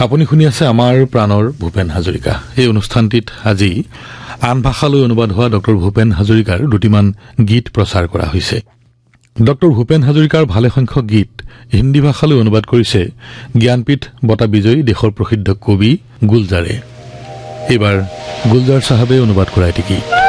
আপুনি শুনি আছে আমাৰ প্ৰাণৰ ভূপেন হাজৰিকা। এই অনুষ্ঠানটিত আজি আন ভাষালৈ অনুবাদ হোৱা ডক্টৰ ভূপেন হাজৰিকাৰ দুটিমান গীত প্ৰচাৰ কৰা হৈছে। ডক্টৰ ভূপেন হাজৰিকাৰ ভালেসংখ্যক গীত হিন্দী ভাষালৈ অনুবাদ কৰিছে জ্ঞানপীঠ বঁটা বিজয়ী দেশৰ প্ৰসিদ্ধ কবি গুলজাৰে। এইবাৰ গুলজাৰ চাহাবে অনুবাদ কৰা এটি গীত।